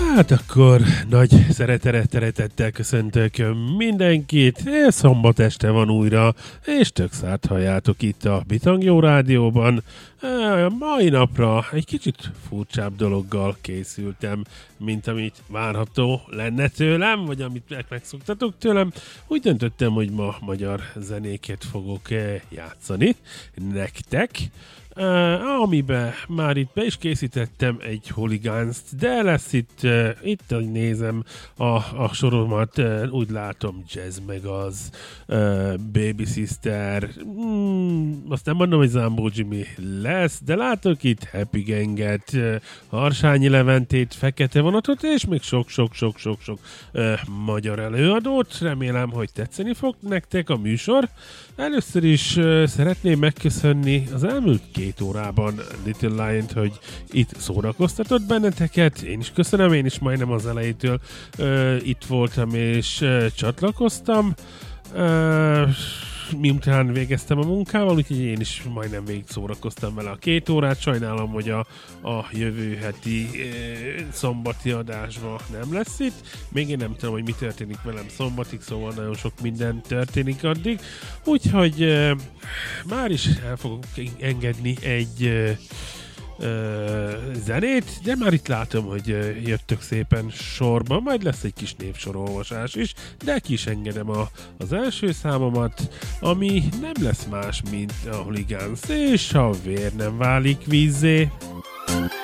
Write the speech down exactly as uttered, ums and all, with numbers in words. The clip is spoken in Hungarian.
Hát akkor nagy szeretettel köszöntök mindenkit. Szombat este van újra, és tök szárt halljátok itt a Bitang Jó Rádióban. Mai napra egy kicsit furcsább dologgal készültem, mint amit várható lenne tőlem, vagy amit megszoktatok tőlem. Úgy döntöttem, hogy ma magyar zenéket fogok játszani nektek. Uh, amiben már itt be is készítettem egy huligánzt, de lesz itt, uh, itt ahogy nézem a, a soromat, uh, úgy látom Jazz meg az, uh, Baby Sister, mm, azt nem mondom, hogy Zambó Jimmy lesz, de látok itt Happy Ganget, uh, Harsányi Leventét, Fekete Vonatot, és még sok-sok-sok-sok-sok uh, magyar előadót. Remélem, hogy tetszeni fog nektek a műsor. Először is uh, szeretném megköszönni az elmúlt két órában Little Lion-t, hogy itt szórakoztatott benneteket. Én is köszönöm, én is majdnem az elejétől uh, itt voltam és uh, csatlakoztam. Uh, miután végeztem a munkával, úgyhogy én is majdnem végig szórakoztam vele a két órát. Sajnálom, hogy a, a jövő heti e, szombati adásban nem lesz itt. Még én nem tudom, hogy mi történik velem szombatig, szóval nagyon sok minden történik addig. Úgyhogy e, már is el fogok engedni egy e, Uh, zenét, de már itt látom, hogy uh, jöttök szépen sorban, majd lesz egy kis névsorolvasás is, de ki is engedem a, az első számomat, ami nem lesz más, mint a Hooligans, és a vér nem válik vízzé.